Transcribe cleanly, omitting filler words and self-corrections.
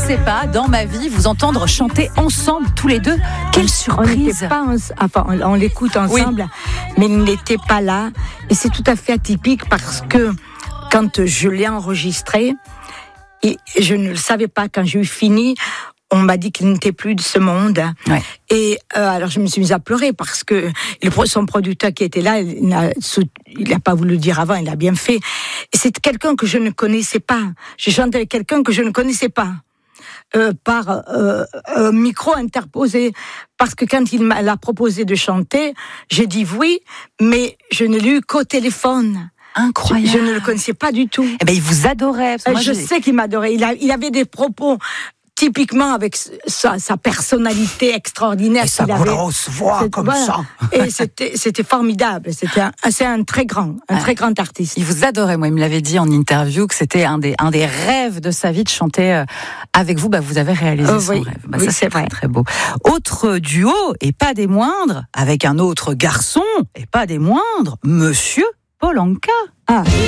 pensais pas, dans ma vie, vous entendre chanter ensemble, tous les deux. Quelle surprise! On l'écoute ensemble, mais il n'était pas là. Et c'est tout à fait atypique parce que quand je l'ai enregistré, et je ne le savais pas, quand j'ai eu fini, on m'a dit qu'il n'était plus de ce monde. Ouais. Et alors je me suis mise à pleurer parce que son producteur qui était là, il n'a pas voulu le dire avant, il a bien fait. Et c'est quelqu'un que je ne connaissais pas. J'ai chanté avec quelqu'un que je ne connaissais pas. Par un micro interposé. Parce que quand il m'a proposé de chanter, j'ai dit oui, mais je ne l'ai eu qu'au téléphone. Incroyable. Je ne le connaissais pas du tout. Eh ben, il vous adorait. Je sais qu'il m'adorait. Il avait des propos typiquement avec sa personnalité extraordinaire. Et sa grosse voix comme ça. Et c'était formidable. C'était un très grand artiste. Il vous adorait. Moi, il me l'avait dit en interview que c'était un des rêves de sa vie de chanter avec vous. Bah, vous avez réalisé son rêve. Bah, oui, ça, c'est vrai. Très beau. Autre duo, et pas des moindres, avec un autre garçon, et pas des moindres, Monsieur Paul Anka. Ah.